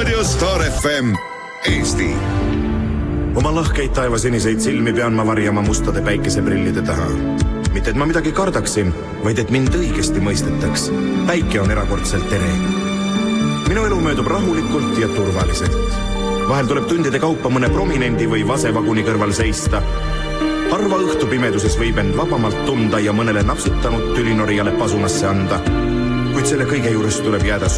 Raadio Star FM Eesti. Oma lahkeid taevasiniseid silmi pean ma varjama mustade päikeseprillide taha. Mitte et ma midagi kardaksin, vaid et mind õigesti mõistetaks. Päike on erakordselt tere. Minu elu möödub rahulikult ja turvaliselt. Vahel tuleb tundide kaupa mõne prominendi või vasevaguni kõrval seista. Harva õhtu pimeduses võib end vabamalt tunda ja mõnele napsutanud tülinorijale pasunasse anda. Kuid selle kõige juures tuleb jääda